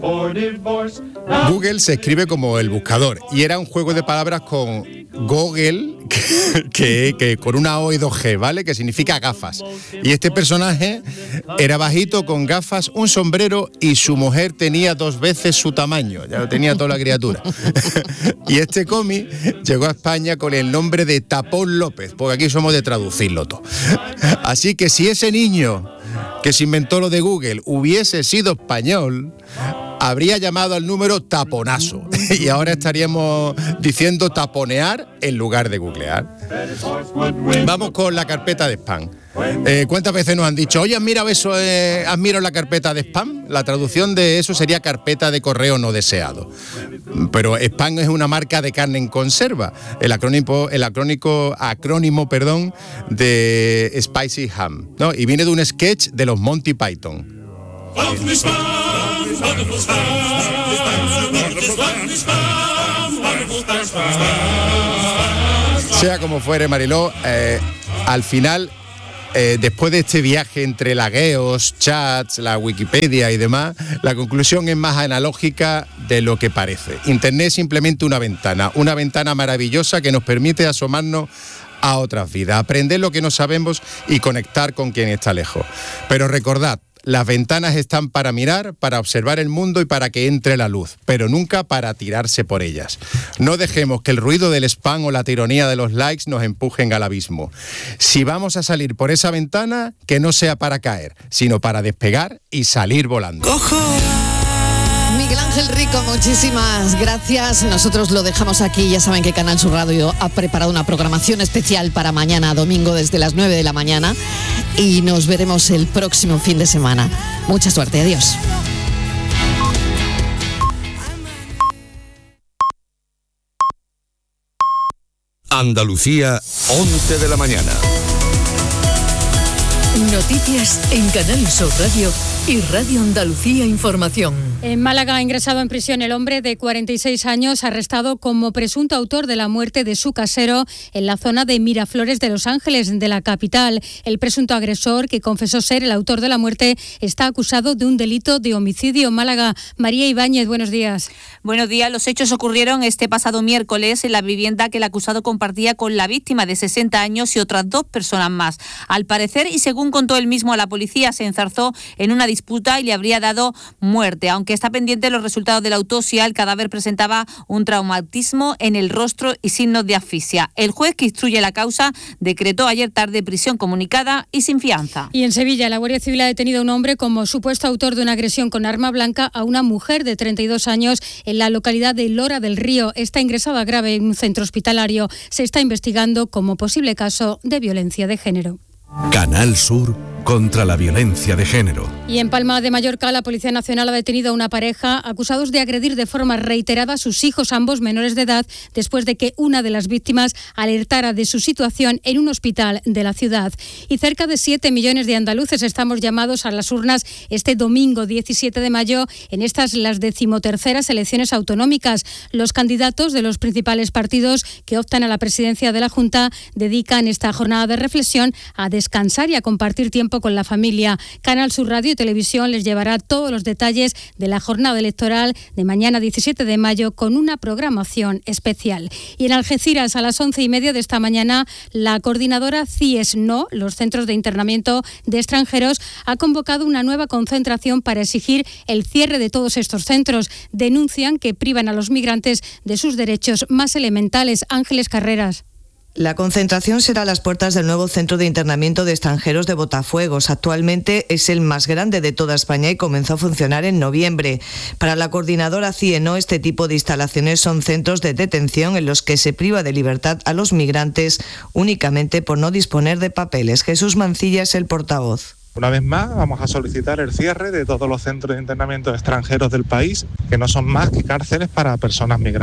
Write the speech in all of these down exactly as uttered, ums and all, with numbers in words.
Google se escribe como el buscador y era un juego de palabras con Google, que, que, que con una O y dos G, ¿vale? Que significa gafas. Y este personaje era bajito, con gafas, un sombrero y su mujer tenía dos veces su tamaño, ya lo tenía toda la criatura. Y este cómic llegó a España con el nombre de Tapón López, porque aquí somos de traducirlo todo. Así que si ese niño que se inventó lo de Google hubiese sido español, habría llamado al número taponazo y ahora estaríamos diciendo taponear en lugar de googlear. Vamos con la carpeta de spam. Eh, ¿Cuántas veces nos han dicho, oye, has mirado eso, eh, has mirado la carpeta de spam? La traducción de eso sería carpeta de correo no deseado. Pero spam es una marca de carne en conserva, el acrónimo, el acrónico, acrónimo perdón, de Spicy Ham, ¿no? Y viene de un sketch de los Monty Python. Sea como fuere, Mariló, eh, al final, eh, después de este viaje entre lagueos, chats, la Wikipedia y demás, la conclusión es más analógica de lo que parece. Internet es simplemente una ventana, una ventana maravillosa que nos permite asomarnos a otras vidas, aprender lo que no sabemos y conectar con quien está lejos. Pero recordad, las ventanas están para mirar, para observar el mundo y para que entre la luz, pero nunca para tirarse por ellas. No dejemos que el ruido del spam o la tironía de los likes nos empujen al abismo. Si vamos a salir por esa ventana, que no sea para caer, sino para despegar y salir volando. ¡Cojo! Miguel Ángel Rico, muchísimas gracias. Nosotros lo dejamos aquí. Ya saben que Canal Sur Radio ha preparado una programación especial para mañana domingo desde las nueve de la mañana y nos veremos el próximo fin de semana. Mucha suerte, adiós. Andalucía, once de la mañana. Noticias en Canal Sur Radio y Radio Andalucía Información. En Málaga ha ingresado en prisión el hombre de cuarenta y seis años arrestado como presunto autor de la muerte de su casero en la zona de Miraflores de Los Ángeles, de la capital. El presunto agresor, que confesó ser el autor de la muerte, está acusado de un delito de homicidio. Málaga, María Ibáñez, buenos días. Buenos días. Los hechos ocurrieron este pasado miércoles en la vivienda que el acusado compartía con la víctima de sesenta años y otras dos personas más. Al parecer, y según contó él mismo a la policía, se enzarzó en una disputa y le habría dado muerte. Aunque está pendiente los resultados de la autopsia, el cadáver presentaba un traumatismo en el rostro y signos de asfixia. El juez que instruye la causa decretó ayer tarde prisión comunicada y sin fianza. Y en Sevilla, la Guardia Civil ha detenido a un hombre como supuesto autor de una agresión con arma blanca a una mujer de treinta y dos años en la localidad de Lora del Río. Está ingresada grave en un centro hospitalario. Se está investigando como posible caso de violencia de género. Canal Sur contra la violencia de género. Y en Palma de Mallorca, la Policía Nacional ha detenido a una pareja acusados de agredir de forma reiterada a sus hijos, ambos menores de edad, después de que una de las víctimas alertara de su situación en un hospital de la ciudad. Y cerca de siete millones de andaluces estamos llamados a las urnas este domingo diecisiete de mayo en estas las decimoterceras elecciones autonómicas. Los candidatos de los principales partidos que optan a la presidencia de la Junta dedican esta jornada de reflexión a descansar y a compartir tiempo con la familia. Canal Sur Radio y Televisión les llevará todos los detalles de la jornada electoral de mañana diecisiete de mayo con una programación especial. Y en Algeciras, a las once y media de esta mañana, la coordinadora C I E S No, los centros de internamiento de extranjeros, ha convocado una nueva concentración para exigir el cierre de todos estos centros. Denuncian que privan a los migrantes de sus derechos más elementales. Ángeles Carreras. La concentración será a las puertas del nuevo centro de internamiento de extranjeros de Botafuegos. Actualmente es el más grande de toda España y comenzó a funcionar en noviembre. Para la coordinadora C I E N O, este tipo de instalaciones son centros de detención en los que se priva de libertad a los migrantes únicamente por no disponer de papeles. Jesús Mancilla es el portavoz. Una vez más, vamos a solicitar el cierre de todos los centros de internamiento de extranjeros del país, que no son más que cárceles para personas migrantes.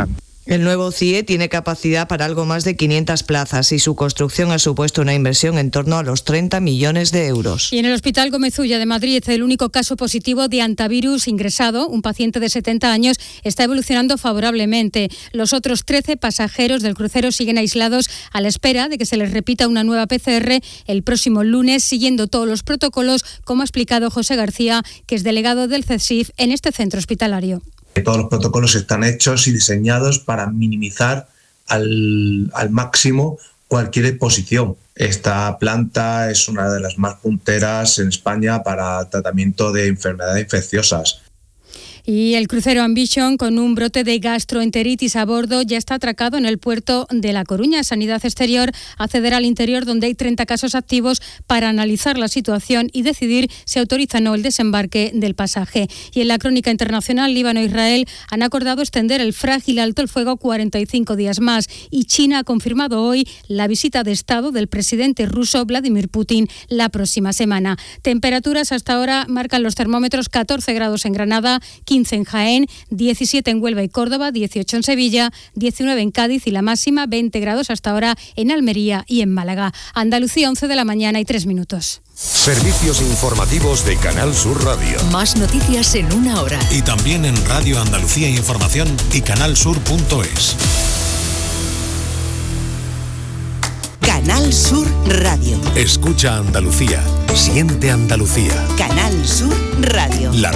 El nuevo C I E tiene capacidad para algo más de quinientas plazas y su construcción ha supuesto una inversión en torno a los treinta millones de euros. Y en el Hospital Gómez Ulla de Madrid, el único caso positivo de antivirus ingresado, un paciente de setenta años, está evolucionando favorablemente. Los otros trece pasajeros del crucero siguen aislados a la espera de que se les repita una nueva P C R el próximo lunes, siguiendo todos los protocolos, como ha explicado José García, que es delegado del CESIF en este centro hospitalario. Todos los protocolos están hechos y diseñados para minimizar al, al máximo cualquier exposición. Esta planta es una de las más punteras en España para tratamiento de enfermedades infecciosas. Y el crucero Ambition, con un brote de gastroenteritis a bordo, ya está atracado en el puerto de La Coruña. Sanidad Exterior accederá al interior, donde hay treinta casos activos, para analizar la situación y decidir si autoriza o no el desembarque del pasaje. Y en la crónica internacional, Líbano e Israel han acordado extender el frágil alto el fuego cuarenta y cinco días más. Y China ha confirmado hoy la visita de Estado del presidente ruso Vladimir Putin la próxima semana. Temperaturas hasta ahora marcan los termómetros: catorce grados en Granada, quince en Jaén, diecisiete en Huelva y Córdoba, dieciocho en Sevilla, diecinueve en Cádiz y la máxima veinte grados hasta ahora en Almería y en Málaga. Andalucía, once de la mañana y tres minutos. Servicios informativos de Canal Sur Radio. Más noticias en una hora. Y también en Radio Andalucía Información y canalsur punto es. Canal Sur Radio. Escucha Andalucía. Siente Andalucía. Canal Sur Radio. La